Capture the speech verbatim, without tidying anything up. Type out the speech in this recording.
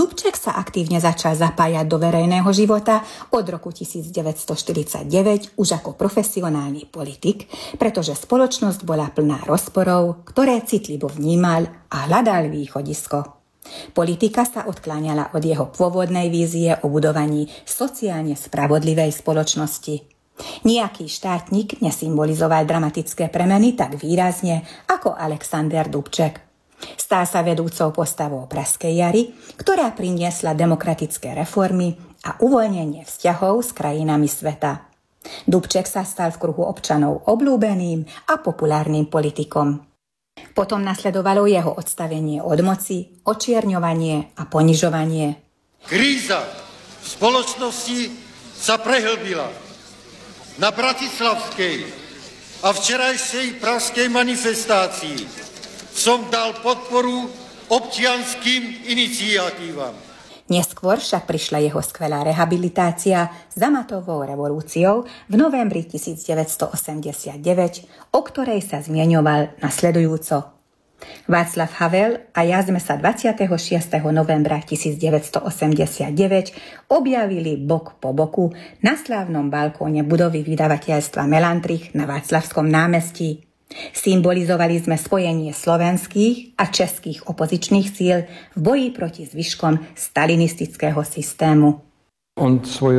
Dubček sa aktívne začal zapájať do verejného života od roku devätnásťstoštyridsaťdeväť už ako profesionálny politik, pretože spoločnosť bola plná rozporov, ktoré citlivo vnímal a hľadal východisko. Politika sa odkláňala od jeho pôvodnej vízie o budovaní sociálne spravodlivej spoločnosti. Nijaký štátnik nesymbolizoval dramatické premeny tak výrazne ako Alexander Dubček. Stal sa vedúcou postavou Pražskej jary, ktorá priniesla demokratické reformy a uvoľnenie vzťahov s krajinami sveta. Dubček sa stal v kruhu občanov obľúbeným a populárnym politikom. Potom nasledovalo jeho odstavenie od moci, očierňovanie a ponižovanie. Kríza v spoločnosti sa prehlbila. Na bratislavskej a včerajšej pražskej manifestácii som dal podporu občianskym iniciatívam. Neskôr však prišla jeho skvelá rehabilitácia zamatovou revolúciou v novembri devätnásťstoosemdesiatdeväť, o ktorej sa zmieňoval nasledujúco. Václav Havel a ja sme sa dvadsiateho šiesteho novembra devätnásťstoosemdesiatdeväť objavili bok po boku na slávnom balkóne budovy vydavateľstva Melantrich na Václavskom námestí. Symbolizovali sme spojenie slovenských a českých opozičných síl v boji proti zvyškom stalinistického systému. On svoj